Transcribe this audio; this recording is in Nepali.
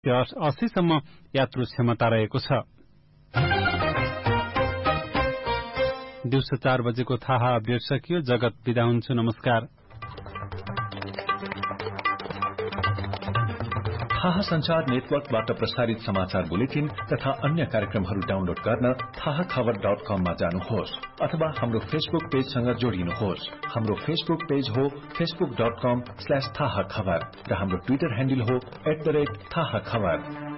80 सम्म यात्रु क्षमता रहेको छ। दिउँसो 4 बजेको थाहा अपडेट सकियो। जगत बिदा हुन्छु, नमस्कार। थाहा संचार नेटवर्कबाट प्रसारित समाचार बुलेटिन तथा अन्य कार्यक्रमहरू डाउनलोड गर्न थाहाखबर.com मा जानुहोस् अथवा हाम्रो फेसबुक पेजसँग जोडिनुहोस्। हाम्रो फेसबुक पेज हो facebook.com/थाहाखबर र हाम्रो ट्विटर ह्यान्डल हो @थाहाखबर।